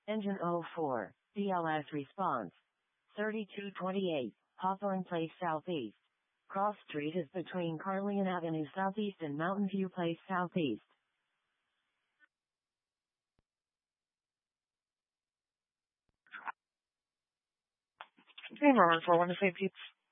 Engine 04, DLS response. 3228, Hawthorne Place Southeast. Cross Street is between Carleon Avenue Southeast and Mountain View Place Southeast. Hey, Ron, for one to say,